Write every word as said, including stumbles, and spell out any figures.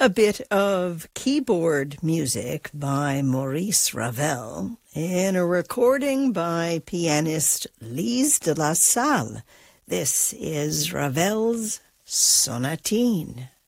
A bit of keyboard music by Maurice Ravel in a recording by pianist Lise de la Salle. This is Ravel's Sonatine.